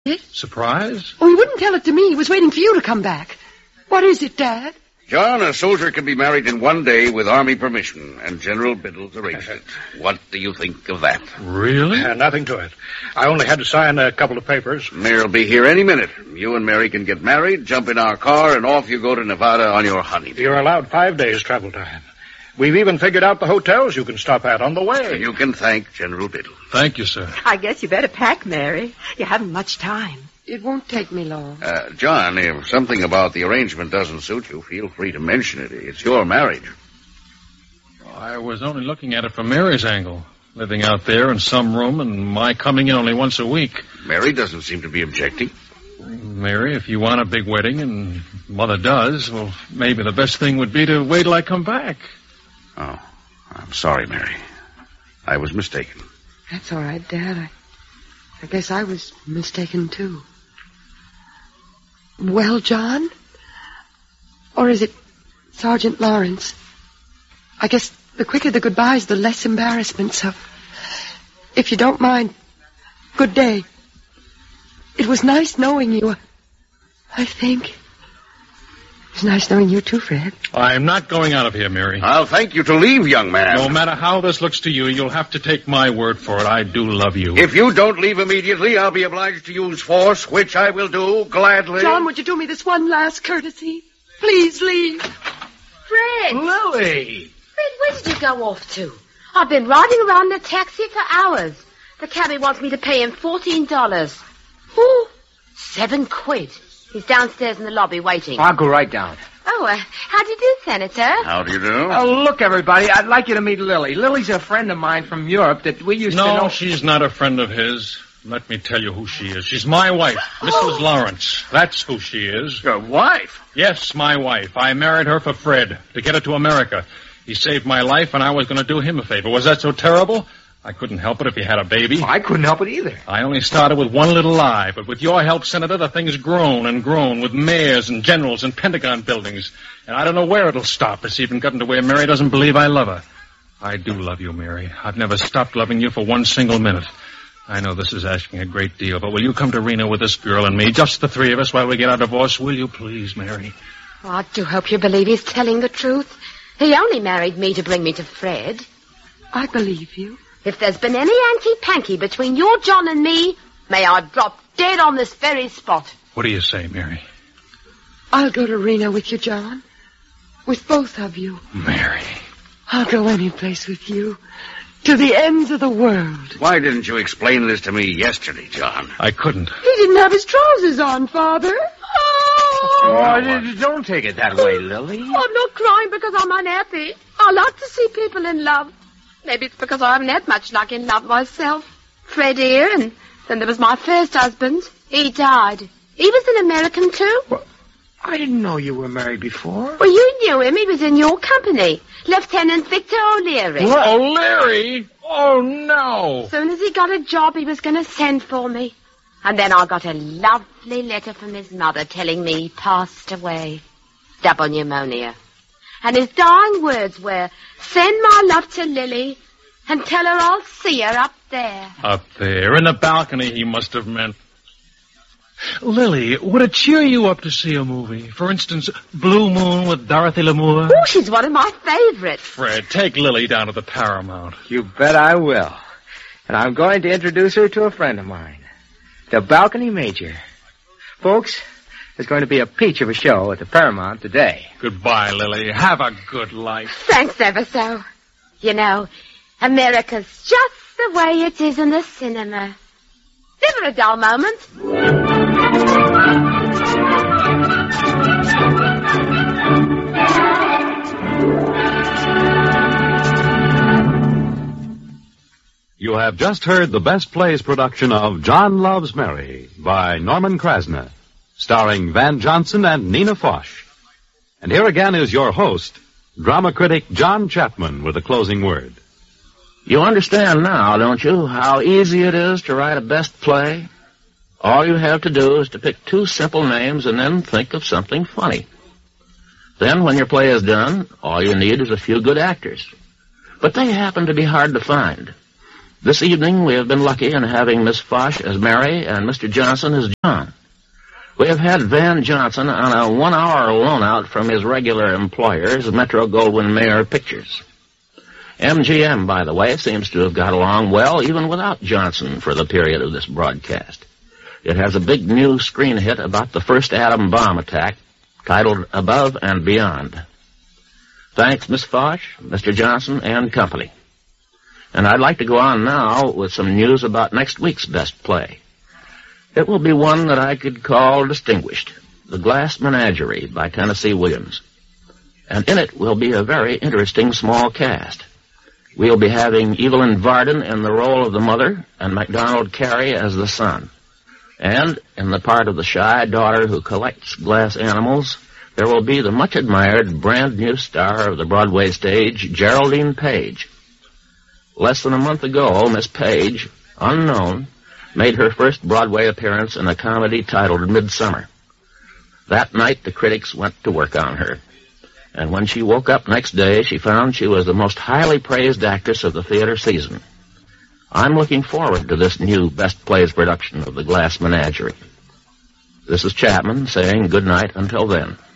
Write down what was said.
Surprise? Oh, he wouldn't tell it to me. He was waiting for you to come back. What is it, Dad? John, a soldier can be married in one day with Army permission, and General Biddle's arranged it. What do you think of that? Really? Nothing to it. I only had to sign a couple of papers. Mary'll be here any minute. You and Mary can get married, jump in our car, and off you go to Nevada on your honeymoon. You're allowed 5 days travel time. We've even figured out the hotels you can stop at on the way. You can thank General Biddle. Thank you, sir. I guess you better pack, Mary. You haven't much time. It won't take me long. John, if something about the arrangement doesn't suit you, feel free to mention it. It's your marriage. I was only looking at it from Mary's angle. Living out there in some room and my coming in only once a week. Mary doesn't seem to be objecting. Mary, if you want a big wedding, and Mother does, well, maybe the best thing would be to wait till I come back. Oh, I'm sorry, Mary. I was mistaken. That's all right, Dad. I guess I was mistaken, too. Well, John? Or is it Sergeant Lawrence? I guess the quicker the goodbyes, the less embarrassment, so if you don't mind, good day. It was nice knowing you, I think. It was nice knowing you, too, Fred. I'm not going out of here, Mary. I'll thank you to leave, young man. No matter how this looks to you, you'll have to take my word for it. I do love you. If you don't leave immediately, I'll be obliged to use force, which I will do gladly. John, would you do me this one last courtesy? Please leave. Fred! Lily! Fred, where did you go off to? I've been riding around in a taxi for hours. The cabbie wants me to pay him $14. Ooh, £7. He's downstairs in the lobby waiting. I'll go right down. Oh, how do you do, Senator? How do you do? Oh, look, everybody, I'd like you to meet Lily. Lily's a friend of mine from Europe that we used to know. No, she's not a friend of his. Let me tell you who she is. She's my wife, Mrs. Lawrence. That's who she is. Your wife? Yes, my wife. I married her for Fred, to get her to America. He saved my life, and I was going to do him a favor. Was that so terrible? I couldn't help it if he had a baby. I couldn't help it either. I only started with one little lie, but with your help, Senator, the thing's grown and grown with mayors and generals and Pentagon buildings. And I don't know where it'll stop. It's even gotten to where Mary doesn't believe I love her. I do love you, Mary. I've never stopped loving you for one single minute. I know this is asking a great deal, but will you come to Reno with this girl and me, just the three of us, while we get our divorce? Will you please, Mary? Oh, I do hope you believe he's telling the truth. He only married me to bring me to Fred. I believe you. If there's been any hanky-panky between your John and me, may I drop dead on this very spot. What do you say, Mary? I'll go to Reno with you, John. With both of you. Mary. I'll go any place with you. To the ends of the world. Why didn't you explain this to me yesterday, John? I couldn't. He didn't have his trousers on, Father. Oh, don't take it that way, Lily. I'm not crying because I'm unhappy. I like to see people in love. Maybe it's because I haven't had much luck in love myself. Fred here, and then there was my first husband. He died. He was an American, too. Well, I didn't know you were married before. Well, you knew him. He was in your company. Lieutenant Victor O'Leary. What? O'Leary? Oh, no. As soon as he got a job, he was going to send for me. And then I got a lovely letter from his mother telling me he passed away. Double pneumonia. And his dying words were, send my love to Lily and tell her I'll see her up there. Up there, in the balcony, he must have meant. Lily, would it cheer you up to see a movie? For instance, Blue Moon with Dorothy Lamour? Oh, she's one of my favorites. Fred, take Lily down to the Paramount. You bet I will. And I'm going to introduce her to a friend of mine, the Balcony Major. Folks, there's going to be a peach of a show at the Paramount today. Goodbye, Lily. Have a good life. Thanks ever so. You know, America's just the way it is in the cinema. Never a dull moment. You have just heard the Best Plays production of John Loves Mary by Norman Krasna, starring Van Johnson and Nina Foch. And here again is your host, drama critic John Chapman, with a closing word. You understand now, don't you, how easy it is to write a best play? All you have to do is to pick two simple names and then think of something funny. Then, when your play is done, all you need is a few good actors. But they happen to be hard to find. This evening we have been lucky in having Miss Foch as Mary and Mr. Johnson as John. We have had Van Johnson on a 1-hour loan-out from his regular employers, Metro-Goldwyn-Mayer Pictures. MGM, by the way, seems to have got along well even without Johnson for the period of this broadcast. It has a big new screen hit about the first atom bomb attack, titled Above and Beyond. Thanks, Miss Foch, Mr. Johnson, and company. And I'd like to go on now with some news about next week's best play. It will be one that I could call distinguished, The Glass Menagerie by Tennessee Williams. And in it will be a very interesting small cast. We'll be having Evelyn Varden in the role of the mother and MacDonald Carey as the son. And in the part of the shy daughter who collects glass animals, there will be the much-admired brand-new star of the Broadway stage, Geraldine Page. Less than a month ago, Miss Page, unknown, made her first Broadway appearance in a comedy titled Midsummer. That night, the critics went to work on her. And when she woke up next day, she found she was the most highly praised actress of the theater season. I'm looking forward to this new Best Plays production of The Glass Menagerie. This is Chapman saying good night until then.